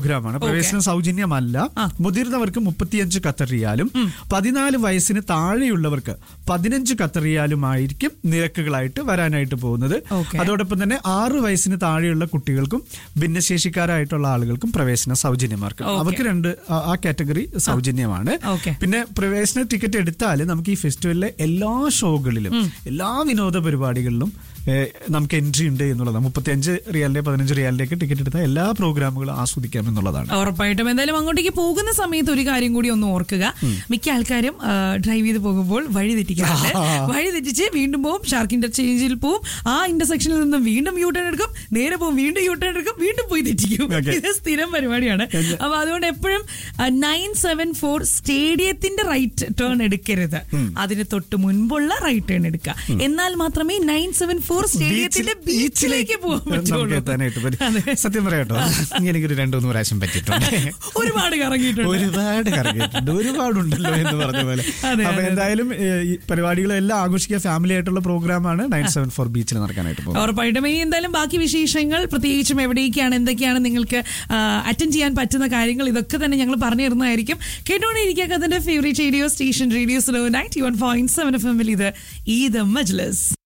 പ്രോഗ്രാമാണ്. പ്രവേശനം സൗജന്യമല്ല. മുതിർന്നവർക്ക് 35 ഖത്തർ റിയാലും 14 വയസ്സിന് താഴെയുള്ളവർക്ക് 15 ഖത്തർ റിയാലുമായിരിക്കും നിരക്കുകളായിട്ട് വരാനായിട്ട് പോകുന്നത്. അതോടൊപ്പം തന്നെ 6 വയസ്സിന് താഴെയുള്ള കുട്ടികൾക്കും ഭിന്നശേഷിക്കാരായിട്ടുള്ള ആളുകൾക്കും പ്രവേശനം സൗജന്യമാർക്കും. അവർക്ക് ആ കാറ്റഗറി സൗജന്യമാണ്. പിന്നെ പ്രവേശന ടിക്കറ്റ് എടുത്താൽ നമുക്ക് ഈ ഫെസ്റ്റിവലിലെ എല്ലാ ഷോകളിലും എല്ലാ വിനോദ പരിപാടികളിലും നമുക്ക് എൻട്രി ഉണ്ട് എന്നുള്ളതാണ്. 35 റിയാലിന്റെ 15 റിയാലിലേക്ക് ടിക്കറ്റ് എടുത്താൽ എല്ലാ പ്രോഗ്രാമുകളും ആസ്വദിക്കാം എന്നുള്ളതാണ്. ഉറപ്പായിട്ടും. എന്തായാലും അങ്ങോട്ടേക്ക് പോകുന്ന സമയത്ത് ഒരു കാര്യം കൂടി ഒന്ന് ഓർക്കുക. മിക്ക ആൾക്കാരും ഡ്രൈവ് ചെയ്ത് പോകുമ്പോൾ വഴി തെറ്റിക്കാറുണ്ട്. വഴി തെറ്റിച്ച് വീണ്ടും പോവും, ഷാർക്ക് ഇന്റർചേഞ്ചിൽ പോവും, ആ ഇന്റർസെക്ഷനിൽ നിന്ന് വീണ്ടും യൂ ടേൺ എടുക്കും, നേരെ പോകും, വീണ്ടും യൂ ടേൺ എടുക്കും, വീണ്ടും പോയി തെറ്റിക്കും. ഇത് സ്ഥിരം പരിപാടിയാണ്. അപ്പൊ അതുകൊണ്ട് എപ്പോഴും 974 സ്റ്റേഡിയത്തിന്റെ റൈറ്റ് ടേൺ എടുക്കരുത്, അതിന് തൊട്ട് മുൻപുള്ള റൈറ്റ് ടേൺ എടുക്കുക. എന്നാൽ മാത്രമേ 974 സ്റ്റേഡിയത്തിന്റെ ബീച്ചിലേക്ക് പോകാൻ പറ്റുള്ളൂ. സത്യം പറയാട്ടോ, എനിക്കൊരു 2-3 പ്രാവശ്യം പറ്റിയിട്ടുണ്ട്. ഒരുപാട് കറങ്ങിയിട്ടുണ്ട്, ഒരുപാടുണ്ടല്ലോ എന്ന് പറഞ്ഞ പോലെ. അപ്പൊ എന്തായാലും ഈ പരിപാടികളെല്ലാം ആഘോഷിക്കുക. ഫാമിലി ആയിട്ടുള്ള പ്രോഗ്രാമാണ് 974 ബീച്ചിൽ നടക്കാനായിട്ട് പോകുന്നത്. ഉറപ്പായിട്ടും. ഈ എന്തായാലും ബാക്കി വിശേഷങ്ങൾ, പ്രത്യേകിച്ചും എവിടേക്കാണ്, എന്തൊക്കെയാണ് നിങ്ങൾക്ക് അറ്റൻഡ് ചെയ്യാൻ പറ്റുന്ന കാര്യങ്ങൾ, ഇതൊക്കെ തന്നെ ഞങ്ങൾ പറഞ്ഞു തരുന്നതായിരിക്കും. കേട്ടോണ്ടിരിക്കുക അതിന്റെ favourite radio station radio slow 91.7 FM. ഇത് ഈദ് മജ്ലിസ്.